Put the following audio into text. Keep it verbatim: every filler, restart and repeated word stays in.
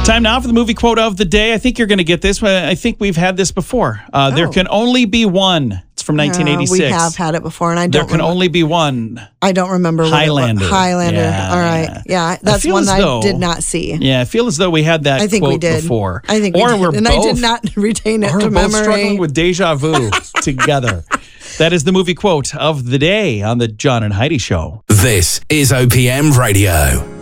Time now for the movie quote of the day. I think you're going to get this. I think we've had this before. Uh, oh. There can only be one. It's from nineteen eighty-six. Uh, we have had it before, and I don't There can remember. only be one. I don't remember. Highlander. What Highlander. Yeah, All right. Yeah, that's one that though, I did not see. Yeah, I feel as though we had that I think quote we did. before. I think or we did. We're and both, I did not retain it or to we're memory. both struggling with deja vu together. That is the movie quote of the day on the John and Heidi Show. This is O P M Radio.